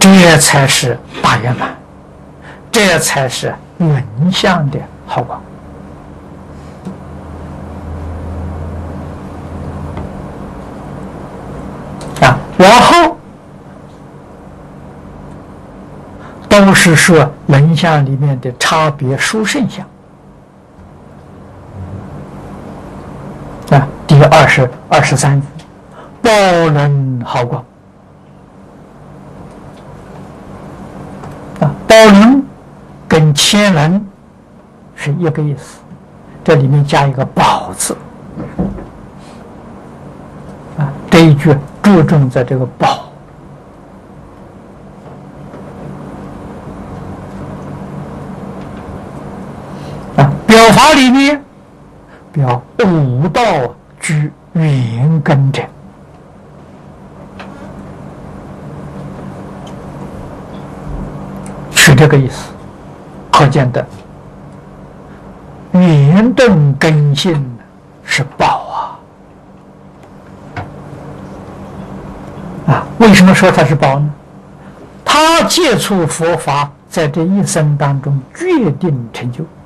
这才是大圆满，这才是原相的好光。往后都是说人相里面的差别殊胜相。第23报能好光。报能跟谦能是一个意思，这里面加一个宝字。这一句注重在这个宝。表法里面表五道居圆根者，是这个意思。可见的圆顿根性是宝为什么说它是宝呢？他接触佛法，在这一生当中决定成就。